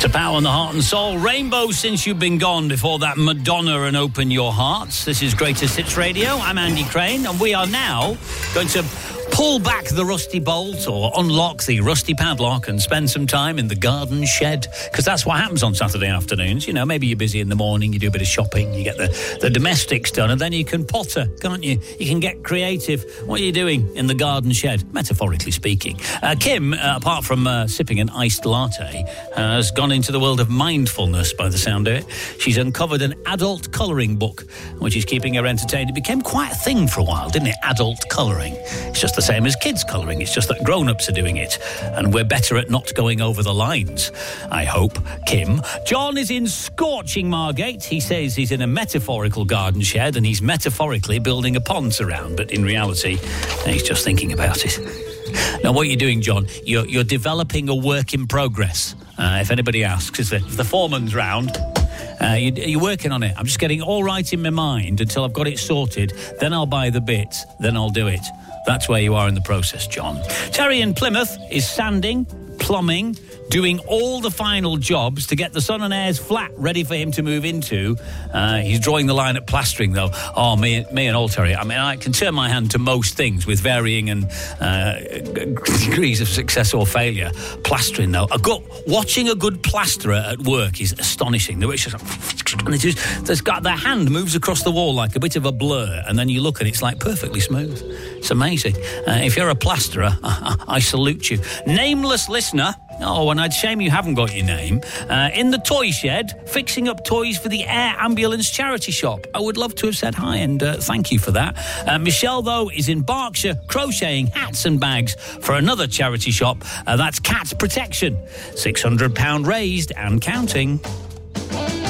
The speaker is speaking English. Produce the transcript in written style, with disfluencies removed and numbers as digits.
To Power on the Heart and Soul. Rainbow Since You've Been Gone. Before that, Madonna and Open Your Hearts. This is Greatest Hits Radio. I'm Andy Crane, and we are now going to pull back the rusty bolt or unlock the rusty padlock and spend some time in the garden shed, because that's what happens on Saturday afternoons. You know, maybe you're busy in the morning, you do a bit of shopping, you get the domestics done, and then you can potter, can't you? You can get creative. What are you doing in the garden shed, metaphorically speaking? Kim, apart from sipping an iced latte, has gone into the world of mindfulness by the sound of it. She's uncovered an adult colouring book, which is keeping her entertained. It became quite a thing for a while, didn't it? Adult colouring. It's just the same as kids colouring. It's just that grown-ups are doing it, and we're better at not going over the lines, I hope. Kim. John is in scorching Margate. He says he's in a metaphorical garden shed and he's metaphorically building a pond surround, but in reality, he's just thinking about it. Now, what are you doing, John? You're developing a work in progress. If anybody asks, if the foreman's round, you're working on it. I'm just getting all right in my mind until I've got it sorted. Then I'll buy the bits. Then I'll do it. That's where you are in the process, John. Terry in Plymouth is sanding, plumbing, doing all the final jobs to get the son and heir's flat ready for him to move into. He's drawing the line at plastering, though. Oh, me and old Terry. I mean, I can turn my hand to most things with varying and degrees of success or failure. Plastering, though. Watching a good plasterer at work is astonishing. The way it's just, their hand moves across the wall like a bit of a blur, and then you look and it's like perfectly smooth. It's amazing. If you're a plasterer, I salute you. Nameless listener. Oh, and I'd shame you haven't got your name. In the toy shed, fixing up toys for the Air Ambulance charity shop. I would love to have said hi, and thank you for that. Michelle, though, is in Berkshire crocheting hats and bags for another charity shop. That's Cat Protection. £600 raised and counting.